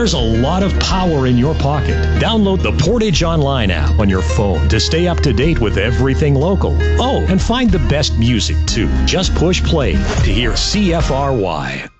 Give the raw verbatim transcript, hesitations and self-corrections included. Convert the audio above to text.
There's a lot of power in your pocket. Download the Portage Online app on your phone to stay up to date with everything local. Oh, and find the best music, too. Just push play to hear C F R Y.